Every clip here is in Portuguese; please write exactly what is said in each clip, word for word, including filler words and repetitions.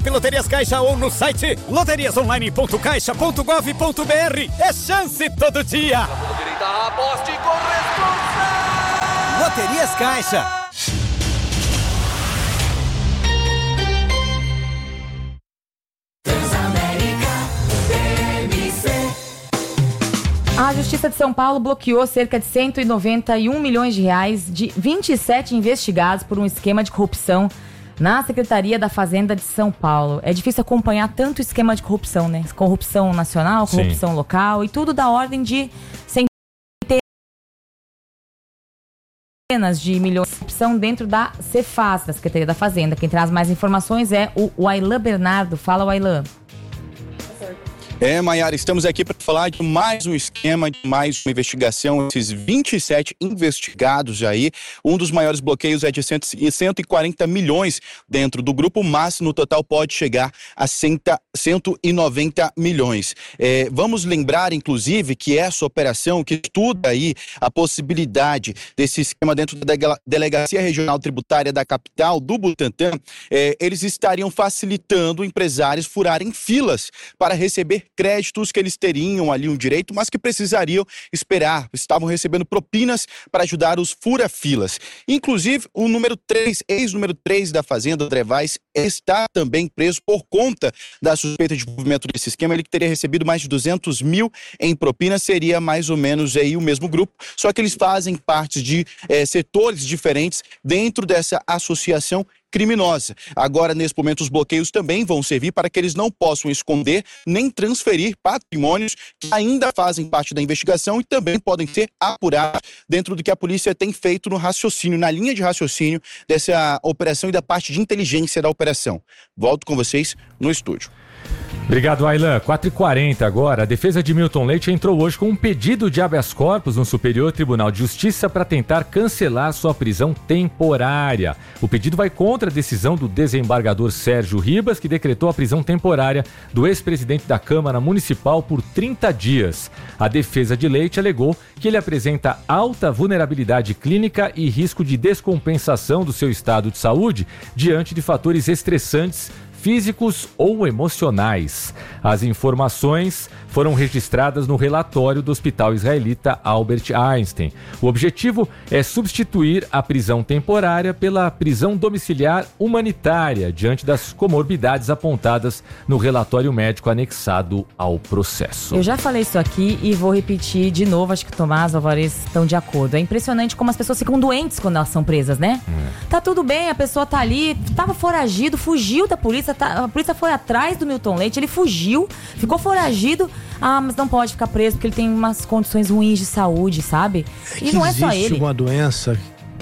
Loterias Caixa ou no site loterias online ponto caixa ponto gov ponto br. É chance todo dia. Direita, aposte com responsa. Loterias Caixa. A Justiça de São Paulo bloqueou cerca de cento e noventa e um milhões de reais de vinte e sete investigados por um esquema de corrupção na Secretaria da Fazenda de São Paulo. É difícil acompanhar tanto esquema de corrupção, né? Corrupção nacional, corrupção Sim. local e tudo da ordem de centenas de milhões de corrupção dentro da Cefaz, da Secretaria da Fazenda. Quem traz mais informações é o Aylan Bernardo. Fala, Aylan. É, Maiara, estamos aqui para falar de mais um esquema, de mais uma investigação. Esses vinte e sete investigados aí, um dos maiores bloqueios é de cento e quarenta milhões dentro do grupo, mas no total pode chegar a cento e noventa milhões. É, vamos lembrar, inclusive, que essa operação que estuda aí a possibilidade desse esquema dentro da Delegacia Regional Tributária da capital do Butantã, é, eles estariam facilitando empresários furarem filas para receber créditos que eles teriam ali um direito, mas que precisariam esperar. Estavam recebendo propinas para ajudar os fura-filas. Inclusive, o número três, ex-número três da Fazenda, André Vaz, está também preso por conta da suspeita de envolvimento desse esquema. Ele que teria recebido mais de duzentos mil em propinas, seria mais ou menos aí o mesmo grupo, só que eles fazem parte de eh, setores diferentes dentro dessa associação criminosa. Agora, nesse momento, os bloqueios também vão servir para que eles não possam esconder nem transferir patrimônios que ainda fazem parte da investigação e também podem ser apurados dentro do que a polícia tem feito no raciocínio, na linha de raciocínio dessa operação e da parte de inteligência da operação. Volto com vocês no estúdio. Obrigado, Aylan. quatro e quarenta agora. A defesa de Milton Leite entrou hoje com um pedido de habeas corpus no Superior Tribunal de Justiça para tentar cancelar sua prisão temporária. O pedido vai contra a decisão do desembargador Sérgio Ribas, que decretou a prisão temporária do ex-presidente da Câmara Municipal por trinta dias. A defesa de Leite alegou que ele apresenta alta vulnerabilidade clínica e risco de descompensação do seu estado de saúde diante de fatores estressantes físicos ou emocionais. As informações foram registradas no relatório do Hospital Israelita Albert Einstein. O objetivo é substituir a prisão temporária pela prisão domiciliar humanitária, diante das comorbidades apontadas no relatório médico anexado ao processo. Eu já falei isso aqui e vou repetir de novo, acho que o Tomás e o Alvarez estão de acordo. É impressionante como as pessoas ficam doentes quando elas são presas, né? É. Tá tudo bem, a pessoa tá ali, tava foragido, fugiu da polícia, a polícia foi atrás do Milton Leite, ele fugiu, ficou foragido. Ah, mas não pode ficar preso porque ele tem umas condições ruins de saúde, sabe? E é não é só ele. Existe uma doença,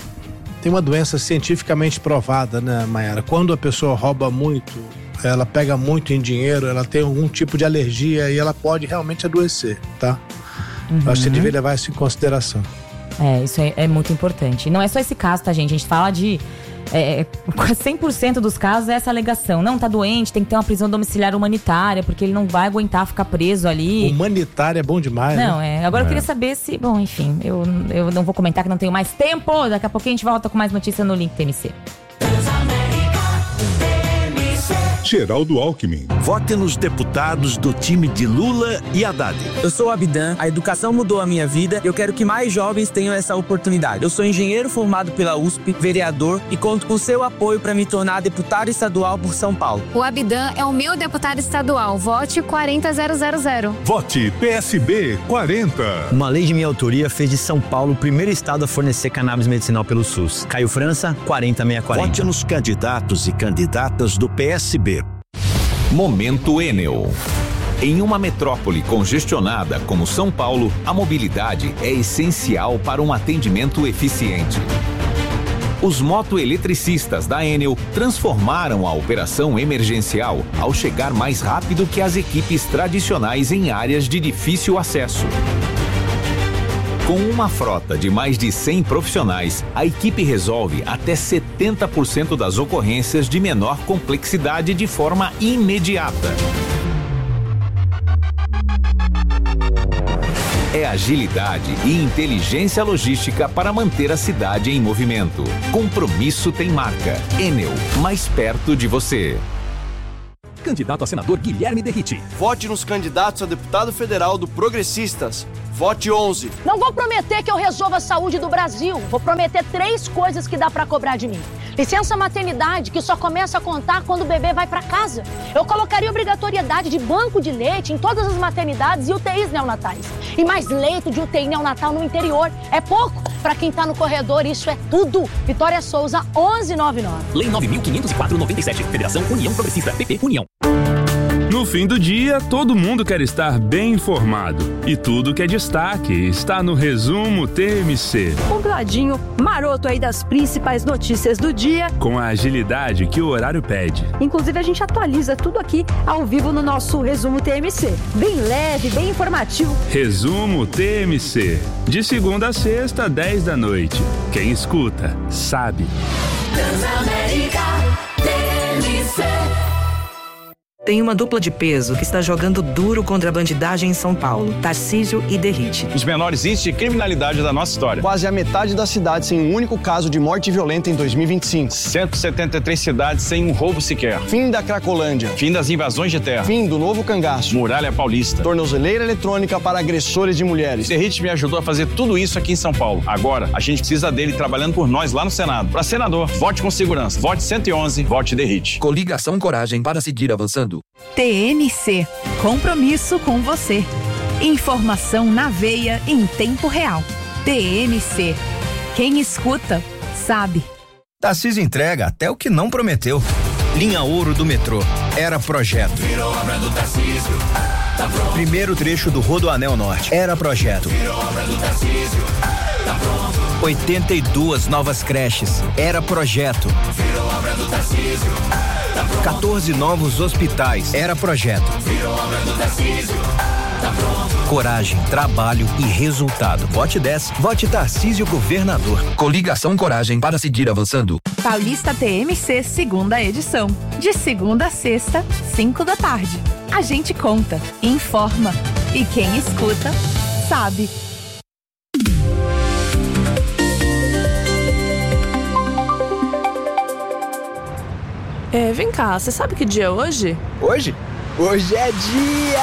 tem uma doença cientificamente provada, né, Maiara? Quando a pessoa rouba muito, ela pega muito em dinheiro, ela tem algum tipo de alergia e ela pode realmente adoecer, tá? Uhum. Eu acho que você devia levar isso em consideração. É, isso é, é muito importante. E não é só esse caso, tá, gente? A gente fala de... É, cem por cento dos casos é essa alegação. Não, tá doente, tem que ter uma prisão domiciliar humanitária, porque ele não vai aguentar ficar preso ali. Humanitária é bom demais, Não, né? é. Agora é. eu queria saber se... Bom, enfim, eu, eu não vou comentar que não tenho mais tempo. Daqui a pouquinho a gente volta com mais notícia no Link T M C. Geraldo Alckmin. Vote nos deputados do time de Lula e Haddad. Eu sou o Abidan, a educação mudou a minha vida e eu quero que mais jovens tenham essa oportunidade. Eu sou engenheiro formado pela U S P, vereador e conto com seu apoio para me tornar deputado estadual por São Paulo. O Abidan é o meu deputado estadual. Vote quarenta mil. Vote P S B quarenta. Uma lei de minha autoria fez de São Paulo o primeiro estado a fornecer cannabis medicinal pelo SUS. Caio França, quarenta mil seiscentos e quarenta. Vote nos candidatos e candidatas do P S B. Momento Enel. Em uma metrópole congestionada como São Paulo, a mobilidade é essencial para um atendimento eficiente. Os motoeletricistas da Enel transformaram a operação emergencial ao chegar mais rápido que as equipes tradicionais em áreas de difícil acesso. Com uma frota de mais de cem profissionais, a equipe resolve até setenta por cento das ocorrências de menor complexidade de forma imediata. É agilidade e inteligência logística para manter a cidade em movimento. Compromisso tem marca. Enel, mais perto de você. Candidato a senador Guilherme Derrite. Vote nos candidatos a deputado federal do Progressistas. Vote onze. Não vou prometer que eu resolva a saúde do Brasil. Vou prometer três coisas que dá pra cobrar de mim. Licença maternidade, que só começa a contar quando o bebê vai pra casa. Eu colocaria obrigatoriedade de banco de leite em todas as maternidades e U T Is neonatais. E mais leito de U T I neonatal no interior. É pouco? Pra quem tá no corredor, isso é tudo. Vitória Souza, onze noventa e nove. Lei nove mil quinhentos e quatro noventa e sete. Federação União Progressista. P P União. No fim do dia, todo mundo quer estar bem informado. E tudo que é destaque está no Resumo T M C. Compladinho, maroto aí das principais notícias do dia. Com a agilidade que o horário pede. Inclusive, a gente atualiza tudo aqui ao vivo no nosso Resumo T M C. Bem leve, bem informativo. Resumo T M C. De segunda a sexta, dez da noite. Quem escuta, sabe. Transamérica T M C. Tem uma dupla de peso que está jogando duro contra a bandidagem em São Paulo, Tarcísio e Derrite. Os menores índices de criminalidade da nossa história. Quase a metade da cidade sem um único caso de morte violenta em dois mil e vinte e cinco. cento e setenta e três cidades sem um roubo sequer. Fim da Cracolândia. Fim das invasões de terra. Fim do novo cangaço. Muralha Paulista. Tornozeleira eletrônica para agressores de mulheres. Derrite me ajudou a fazer tudo isso aqui em São Paulo. Agora, a gente precisa dele trabalhando por nós lá no Senado. Para senador, vote com segurança. Vote cento e onze, vote Derrite. Coligação Coragem para seguir avançando. T N C. Compromisso com você. Informação na veia em tempo real. T N C. Quem escuta, sabe. Tarcísio entrega até o que não prometeu. Linha Ouro do metrô. Era projeto. Virou obra do Tarcísio. Tá pronto. Primeiro trecho do Rodoanel Norte. Era projeto. Virou obra do Tarcísio. Tá pronto. oitenta e duas novas creches. Era projeto. Virou obra do Tarcísio. Tá pronto. quatorze novos hospitais. Era projeto. Virou obra do Tarcísio. Tá pronto. Coragem, trabalho e resultado. Vote dez. Vote Tarcísio Governador. Coligação Coragem para seguir avançando. Paulista T M C, segunda edição. De segunda a sexta, cinco da tarde. A gente conta, informa. E quem escuta, sabe. É, vem cá, você sabe que dia é hoje? Hoje? Hoje é dia